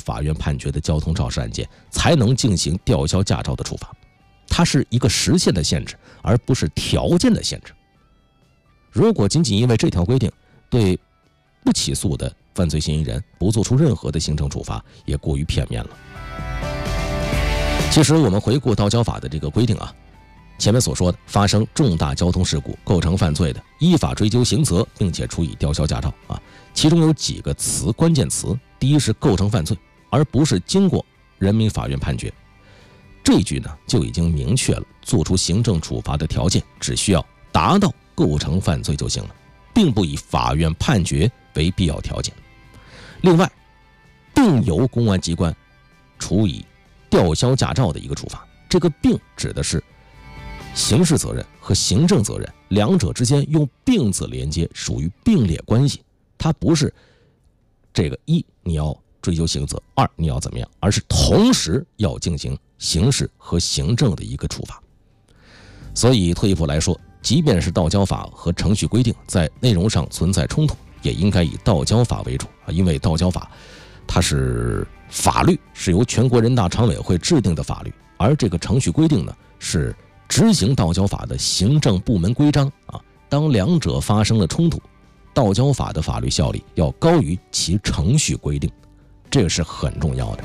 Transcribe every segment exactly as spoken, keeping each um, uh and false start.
法院判决的交通肇事案件才能进行吊销驾照的处罚。它是一个时限的限制，而不是条件的限制。如果仅仅因为这条规定对不起诉的犯罪嫌疑人不做出任何的行政处罚，也过于片面了。其实我们回顾道交法的这个规定啊，前面所说的发生重大交通事故构成犯罪的，依法追究刑责，并且处以吊销驾照啊，其中有几个词关键词，第一是构成犯罪，而不是经过人民法院判决。这一句呢就已经明确了做出行政处罚的条件，只需要达到构成犯罪就行了，并不以法院判决为必要条件。另外，并由公安机关处以吊销驾照的一个处罚，这个并指的是刑事责任和行政责任两者之间用并字连接，属于并列关系。它不是这个一你要追究刑责，二你要怎么样，而是同时要进行刑事和行政的一个处罚。所以退一步来说，即便是道交法和程序规定在内容上存在冲突，也应该以道交法为主啊，因为道交法它是法律，是由全国人大常委会制定的法律，而这个程序规定呢是执行道交法的行政部门规章啊。当两者发生了冲突，道交法的法律效力要高于其程序规定，这个是很重要的。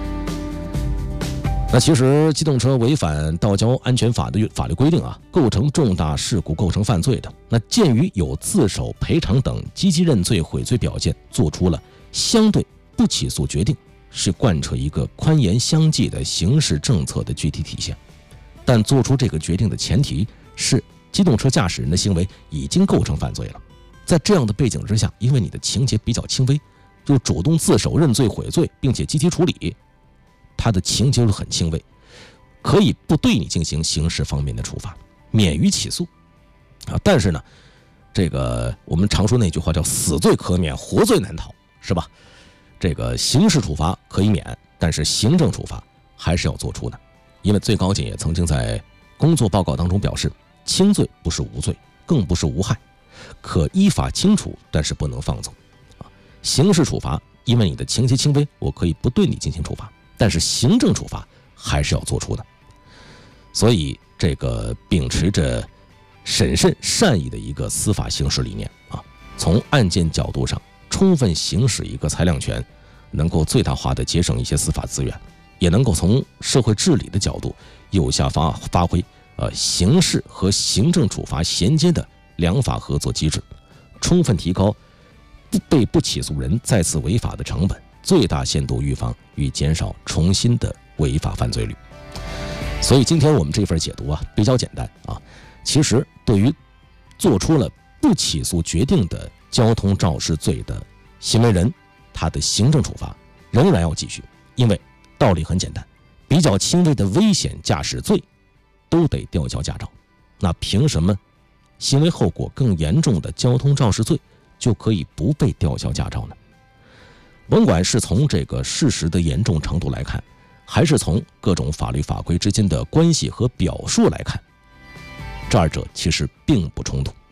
那其实机动车违反道交安全法的法律规定啊，构成重大事故构成犯罪的，那鉴于有自首赔偿等积极认罪悔罪表现，做出了相对不起诉决定，是贯彻一个宽严相济的刑事政策的具体体现。但做出这个决定的前提是机动车驾驶人的行为已经构成犯罪了。在这样的背景之下，因为你的情节比较轻微，就主动自首认罪悔罪，并且积极处理，他的情节很轻微，可以不对你进行刑事方面的处罚，免于起诉啊。但是呢，这个我们常说那句话叫死罪可免，活罪难逃，是吧？这个刑事处罚可以免，但是行政处罚还是要做出的。因为最高检也曾经在工作报告当中表示，轻罪不是无罪，更不是无害，可依法清除，但是不能放纵啊。刑事处罚因为你的情节轻微，我可以不对你进行处罚，但是行政处罚还是要做出的。所以这个秉持着审慎善意的一个司法行使理念啊，从案件角度上充分行使一个裁量权，能够最大化的节省一些司法资源，也能够从社会治理的角度有效发发挥呃刑事和行政处罚衔接的良法合作机制，充分提高被不起诉人再次违法的成本，最大限度预防与减少重新的违法犯罪率。所以今天我们这份解读啊比较简单啊，其实对于做出了不起诉决定的交通肇事罪的行为人，他的行政处罚仍然要继续，因为道理很简单，比较轻微的危险驾驶罪都得吊销驾照，那凭什么行为后果更严重的交通肇事罪就可以不被吊销驾照呢？甭管是从这个事实的严重程度来看，还是从各种法律法规之间的关系和表述来看，这二者其实并不冲突。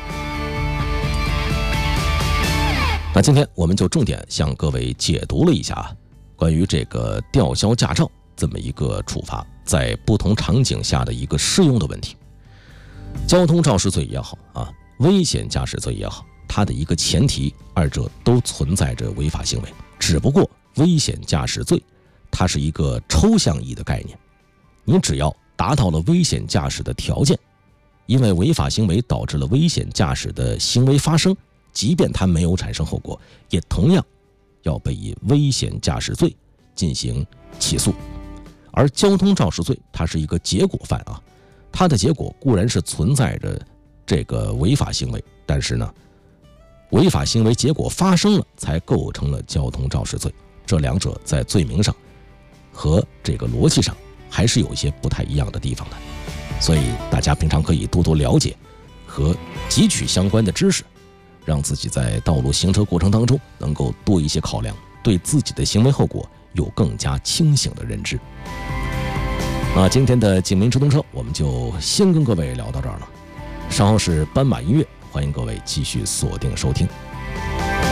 那今天我们就重点向各位解读了一下关于这个吊销驾照这么一个处罚在不同场景下的一个适用的问题。交通肇事罪也好啊，危险驾驶罪也好，它的一个前提，二者都存在着违法行为，只不过危险驾驶罪它是一个抽象义的概念，你只要达到了危险驾驶的条件，因为违法行为导致了危险驾驶的行为发生，即便它没有产生后果，也同样要被以危险驾驶罪进行起诉。而交通肇事罪它是一个结果犯啊，它的结果固然是存在着这个违法行为，但是呢，违法行为结果发生了才构成了交通肇事罪，这两者在罪名上和这个逻辑上还是有一些不太一样的地方的。所以大家平常可以多多了解和汲取相关的知识，让自己在道路行车过程当中能够多一些考量，对自己的行为后果有更加清醒的认知。那今天的警民直通车我们就先跟各位聊到这儿了，稍后是斑马音乐，欢迎各位继续锁定收听。